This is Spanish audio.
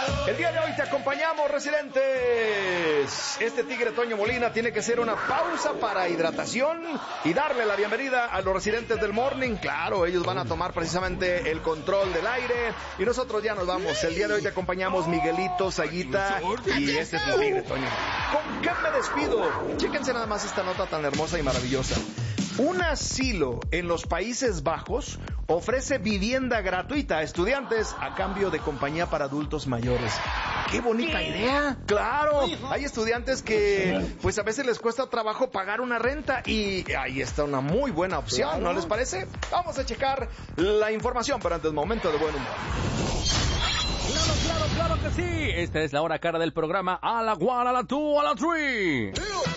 El día de hoy te acompañamos, residentes. Este tigre Toño Molina tiene que hacer una pausa para hidratación y darle la bienvenida a los residentes del Morning. Claro, ellos van a tomar precisamente el control del aire y nosotros ya nos vamos. El día de hoy te acompañamos Miguelito, Saguita y este es tu tigre Toño. ¿Con qué me despido? Chéquense nada más esta nota tan hermosa y maravillosa. Un asilo en los Países Bajos ofrece vivienda gratuita a estudiantes a cambio de compañía para adultos mayores. ¡Qué bonita idea! ¡Claro! Hay estudiantes que pues a veces les cuesta trabajo pagar una renta y ahí está una muy buena opción, ¿no les parece? Vamos a checar la información, pero antes momento de buen humor. Claro que sí. Esta es la hora cara del programa. A la one, a la two, a la three.